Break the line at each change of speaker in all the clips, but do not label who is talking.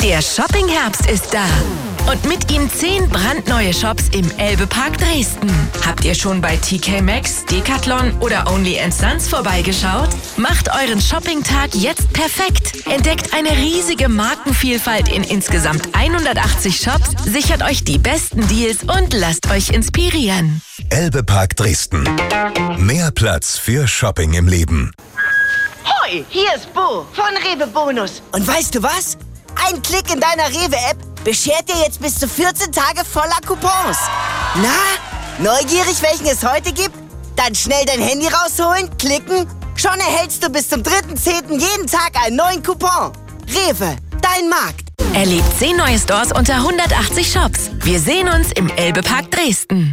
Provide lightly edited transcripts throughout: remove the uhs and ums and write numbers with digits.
Der Shopping-Herbst ist da. Und mit ihm 10 brandneue Shops im Elbe-Park Dresden. Habt ihr schon bei TK Maxx, Decathlon oder Only & Sons vorbeigeschaut? Macht euren Shopping-Tag jetzt perfekt. Entdeckt eine riesige Markenvielfalt in insgesamt 180 Shops, sichert euch die besten Deals und lasst euch inspirieren.
Elbe-Park Dresden. Mehr Platz für Shopping im Leben.
Hoi, hier ist Bo von Rewe Bonus. Und weißt du was? Ein Klick in deiner Rewe-App beschert dir jetzt bis zu 14 Tage voller Coupons. Na, neugierig, welchen es heute gibt? Dann schnell dein Handy rausholen, klicken. Schon erhältst du bis zum 3.10. jeden Tag einen neuen Coupon. Rewe, dein Markt.
Erlebt 10 neue Stores unter 180 Shops. Wir sehen uns im Elbe-Park Dresden.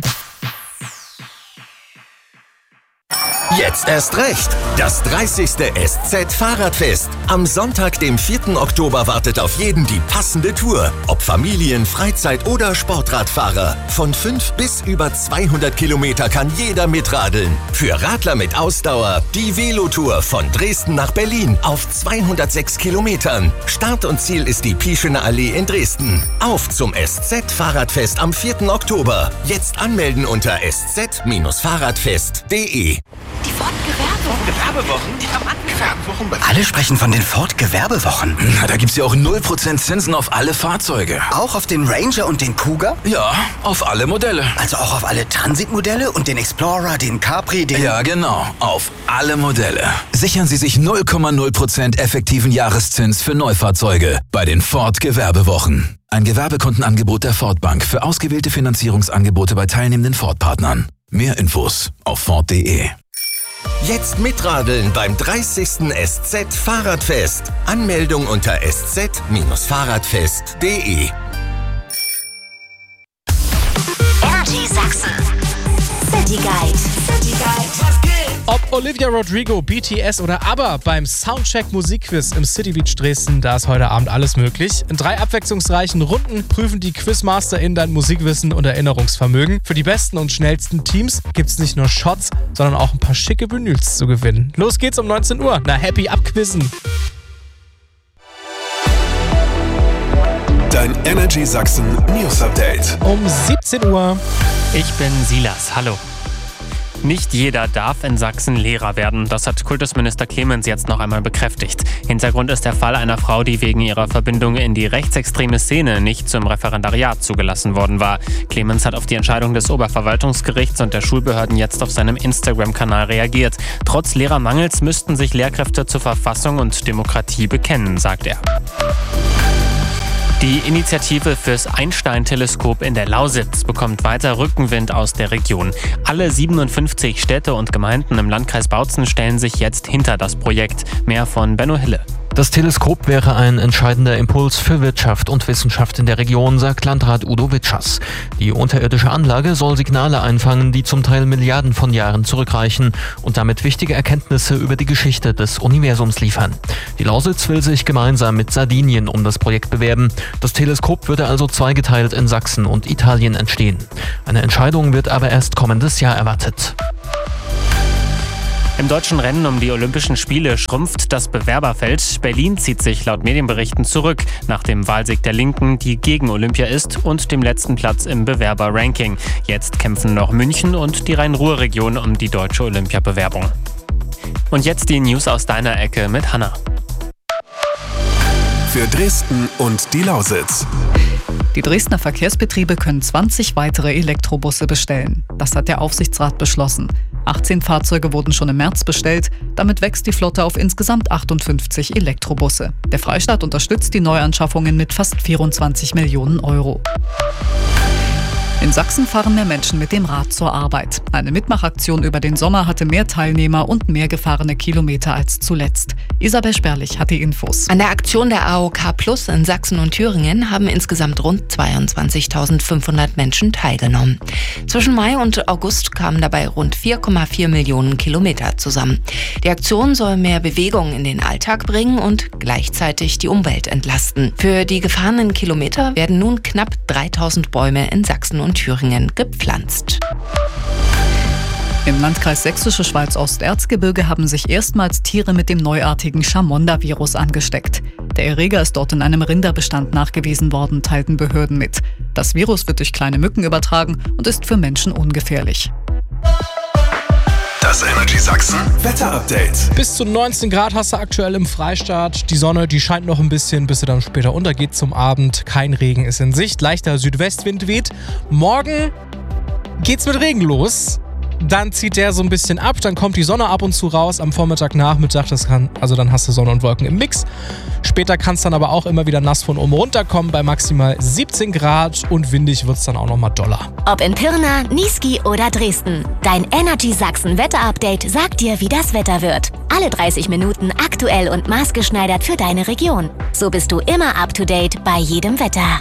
Jetzt erst recht. Das 30. SZ-Fahrradfest. Am Sonntag, dem 4. Oktober, wartet auf jeden die passende Tour. Ob Familien-, Freizeit- oder Sportradfahrer. Von 5 bis über 200 Kilometer kann jeder mitradeln. Für Radler mit Ausdauer die Velotour von Dresden nach Berlin auf 206 Kilometern. Start und Ziel ist die Pieschener Allee in Dresden. Auf zum SZ-Fahrradfest am 4. Oktober. Jetzt anmelden unter sz-fahrradfest.de.
Die Ford-Gewerbewochen?
Die Gewerbewochen?
Alle sprechen von den Ford-Gewerbewochen.
Na, da gibt's ja auch 0% Zinsen auf alle Fahrzeuge.
Auch auf den Ranger und den Cougar?
Ja, auf alle Modelle.
Also auch auf alle Transitmodelle und den Explorer, den Capri, den...
Ja, genau, auf alle Modelle. Sichern Sie sich 0,0% effektiven Jahreszins für Neufahrzeuge bei den Ford-Gewerbewochen. Ein Gewerbekundenangebot der Ford Bank für ausgewählte Finanzierungsangebote bei teilnehmenden Ford-Partnern. Mehr Infos auf Ford.de.
Jetzt mitradeln beim 30. SZ-Fahrradfest. Anmeldung unter sz-fahrradfest.de.
Energy Sachsen. City Guide.
Was geht? Ob Olivia Rodrigo, BTS oder ABBA, beim Soundcheck Musikquiz im City Beach Dresden, da ist heute Abend alles möglich. In 3 abwechslungsreichen Runden prüfen die QuizmasterInnen dein Musikwissen und Erinnerungsvermögen. Für die besten und schnellsten Teams gibt's nicht nur Shots, sondern auch ein paar schicke Vinyls zu gewinnen. Los geht's um 19 Uhr. Na, happy abquizzen!
Dein Energy Sachsen News Update.
Um 17 Uhr.
Ich bin Silas, hallo. Nicht jeder darf in Sachsen Lehrer werden. Das hat Kultusminister Clemens jetzt noch einmal bekräftigt. Hintergrund ist der Fall einer Frau, die wegen ihrer Verbindung in die rechtsextreme Szene nicht zum Referendariat zugelassen worden war. Clemens hat auf die Entscheidung des Oberverwaltungsgerichts und der Schulbehörden jetzt auf seinem Instagram-Kanal reagiert. Trotz Lehrermangels müssten sich Lehrkräfte zur Verfassung und Demokratie bekennen, sagt er. Die Initiative fürs Einstein-Teleskop in der Lausitz bekommt weiter Rückenwind aus der Region. Alle 57 Städte und Gemeinden im Landkreis Bautzen stellen sich jetzt hinter das Projekt. Mehr von Benno Hille.
Das Teleskop wäre ein entscheidender Impuls für Wirtschaft und Wissenschaft in der Region, sagt Landrat Udo Witschers. Die unterirdische Anlage soll Signale einfangen, die zum Teil Milliarden von Jahren zurückreichen und damit wichtige Erkenntnisse über die Geschichte des Universums liefern. Die Lausitz will sich gemeinsam mit Sardinien um das Projekt bewerben. Das Teleskop würde also zweigeteilt in Sachsen und Italien entstehen. Eine Entscheidung wird aber erst kommendes Jahr erwartet.
Im deutschen Rennen um die Olympischen Spiele schrumpft das Bewerberfeld. Berlin zieht sich laut Medienberichten zurück nach dem Wahlsieg der Linken, die gegen Olympia ist, und dem letzten Platz im Bewerberranking. Jetzt kämpfen noch München und die Rhein-Ruhr-Region um die deutsche Olympiabewerbung. Und jetzt die News aus deiner Ecke mit Hanna.
Für Dresden und die Lausitz.
Die Dresdner Verkehrsbetriebe können 20 weitere Elektrobusse bestellen. Das hat der Aufsichtsrat beschlossen. 18 Fahrzeuge wurden schon im März bestellt. Damit wächst die Flotte auf insgesamt 58 Elektrobusse. Der Freistaat unterstützt die Neuanschaffungen mit fast 24 Millionen Euro. In Sachsen fahren mehr Menschen mit dem Rad zur Arbeit. Eine Mitmachaktion über den Sommer hatte mehr Teilnehmer und mehr gefahrene Kilometer als zuletzt. Isabel Sperlich hat die Infos.
An der Aktion der AOK Plus in Sachsen und Thüringen haben insgesamt rund 22.500 Menschen teilgenommen. Zwischen Mai und August kamen dabei rund 4,4 Millionen Kilometer zusammen. Die Aktion soll mehr Bewegung in den Alltag bringen und gleichzeitig die Umwelt entlasten. Für die gefahrenen Kilometer werden nun knapp 3.000 Bäume in Sachsen und Thüringen gepflanzt.
Im Landkreis Sächsische Schweiz-Osterzgebirge haben sich erstmals Tiere mit dem neuartigen Chamonda-Virus angesteckt. Der Erreger ist dort in einem Rinderbestand nachgewiesen worden, teilten Behörden mit. Das Virus wird durch kleine Mücken übertragen und ist für Menschen ungefährlich.
Das Energy Sachsen Wetterupdate.
Bis zu 19 Grad hast du aktuell im Freistaat. Die Sonne, die scheint noch ein bisschen, bis sie dann später untergeht zum Abend. Kein Regen ist in Sicht. Leichter Südwestwind weht. Morgen geht's mit Regen los. Dann zieht der so ein bisschen ab, dann kommt die Sonne ab und zu raus am Vormittag, Nachmittag, dann hast du Sonne und Wolken im Mix. Später kann es dann aber auch immer wieder nass von oben runterkommen bei maximal 17 Grad und windig wird es dann auch nochmal doller.
Ob in Pirna, Niesky oder Dresden, dein Energy Sachsen Wetterupdate sagt dir, wie das Wetter wird. Alle 30 Minuten aktuell und maßgeschneidert für deine Region. So bist du immer up to date bei jedem Wetter.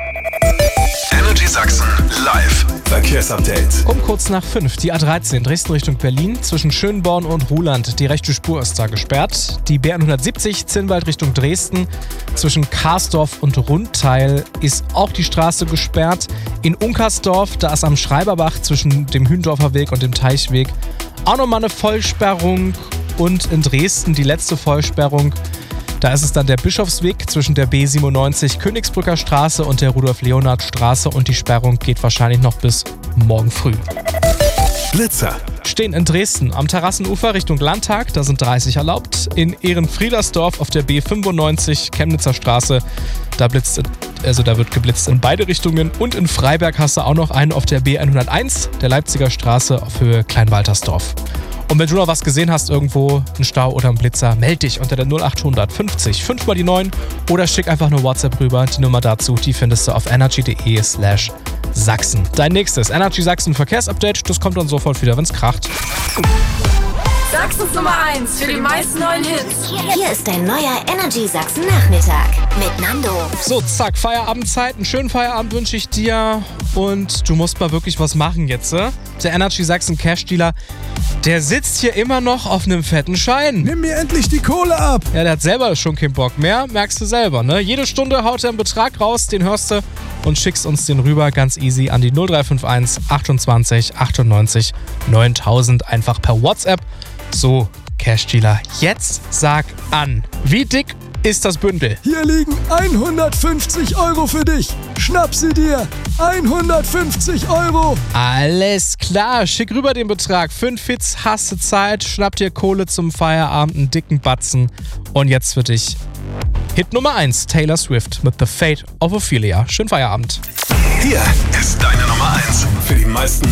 Energy Sachsen live Verkehrsupdate.
Um kurz nach 5, die A13 Dresden Richtung Berlin, zwischen Schönborn und Ruhland. Die rechte Spur ist da gesperrt. Die B170 Zinnwald Richtung Dresden, zwischen Karsdorf und Rundteil ist auch die Straße gesperrt. In Unkersdorf, da ist am Schreiberbach zwischen dem Hündorfer Weg und dem Teichweg auch nochmal eine Vollsperrung. Und in Dresden die letzte Vollsperrung. Da ist es dann der Bischofsweg zwischen der B97 Königsbrücker Straße und der Rudolf-Leonhard-Straße und die Sperrung geht wahrscheinlich noch bis morgen früh.
Blitzer
stehen in Dresden am Terrassenufer Richtung Landtag, da sind 30 erlaubt. In Ehrenfriedersdorf auf der B95 Chemnitzer Straße, da wird geblitzt in beide Richtungen. Und in Freiberg hast du auch noch einen auf der B101 der Leipziger Straße auf Höhe Kleinwaltersdorf. Und wenn du noch was gesehen hast, irgendwo, einen Stau oder einen Blitzer, melde dich unter der 0800 50 5 mal die 9 oder schick einfach nur WhatsApp rüber. Die Nummer dazu, die findest du auf energy.de/Sachsen. Dein nächstes Energy Sachsen Verkehrsupdate, das kommt dann sofort wieder, wenn's kracht.
Sachsens Nummer 1 für die meisten neuen Hits.
Hier ist dein neuer Energy Sachsen Nachmittag mit Nando.
So, zack, Feierabendzeit. Einen schönen Feierabend wünsche ich dir. Und du musst mal wirklich was machen jetzt. Der Energy Sachsen Cash Dealer, der sitzt hier immer noch auf einem fetten Schein.
Nimm mir endlich die Kohle ab.
Ja, der hat selber schon keinen Bock mehr. Merkst du selber, ne? Jede Stunde haut er einen Betrag raus, den hörst du und schickst uns den rüber ganz easy an die 0351 28 98 9000 einfach per WhatsApp. So, Cash Dealer, jetzt sag an. Wie dick ist das Bündel?
Hier liegen 150 € für dich. Schnapp sie dir. 150 €.
Alles klar, schick rüber den Betrag. 5 Hits, hast du Zeit, schnapp dir Kohle zum Feierabend, einen dicken Batzen. Und jetzt für dich Hit Nummer 1, Taylor Swift mit The Fate of Ophelia. Schönen Feierabend.
Hier ist deine Nummer 1 für die meisten